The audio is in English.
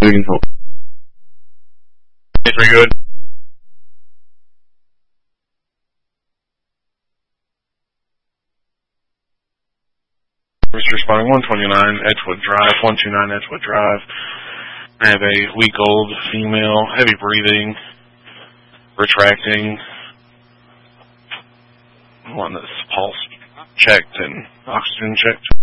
It's pretty good. Mr. Responding 129 Edgewood Drive, 129 Edgewood Drive. I have a week-old female, heavy breathing, retracting, one that's pulse checked and oxygen checked.